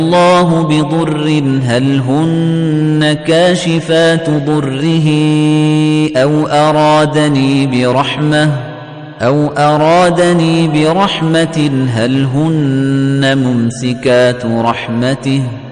الله بضر هل هن كاشفات ضره أو أرادني برحمة هل هن ممسكات رحمته